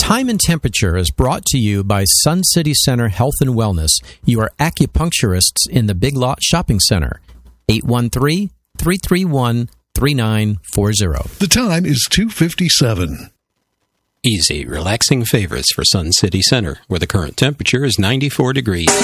Time and Temperature is brought to you by Sun City Center Health and Wellness, your acupuncturists in the Big Lot Shopping Center. 813-331-3940. The time is 2:57. Easy, relaxing favorites for Sun City Center, where the current temperature is 94 degrees.